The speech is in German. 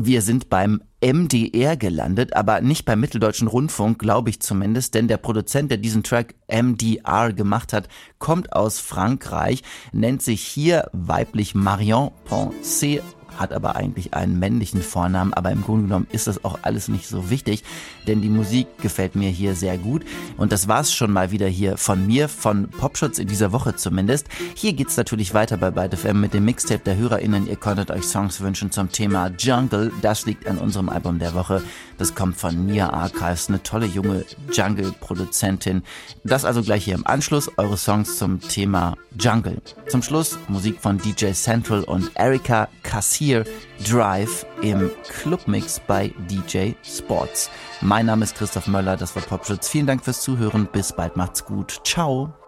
Wir sind beim MDR gelandet, aber nicht beim Mitteldeutschen Rundfunk, glaube ich zumindest, denn der Produzent, der diesen Track MDR gemacht hat, kommt aus Frankreich, nennt sich hier weiblich Marion Poncet, hat aber eigentlich einen männlichen Vornamen, aber im Grunde genommen ist das auch alles nicht so wichtig, denn die Musik gefällt mir hier sehr gut und das war's schon mal wieder hier von mir, von Popschutz in dieser Woche zumindest. Hier geht's natürlich weiter bei Byte FM mit dem Mixtape der HörerInnen. Ihr konntet euch Songs wünschen zum Thema Jungle, das liegt an unserem Album der Woche. Das kommt von Nia Archives, eine tolle junge Jungle-Produzentin. Das also gleich hier im Anschluss, eure Songs zum Thema Jungle. Zum Schluss Musik von DJ Central und Erika Kassier, Drive im Clubmix bei DJ Sports. Mein Name ist Christoph Möller, das war Popschutz. Vielen Dank fürs Zuhören, bis bald, macht's gut, ciao.